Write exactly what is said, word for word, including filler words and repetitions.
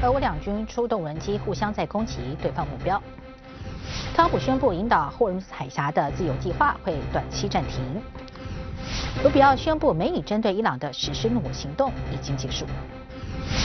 俄乌两军出动无人机，互相在攻击对方目标。特朗普宣布引导霍尔木兹海峡的自由计划会短期暂停。卢比奥宣布美以针对伊朗的实施怒火行动已经结束。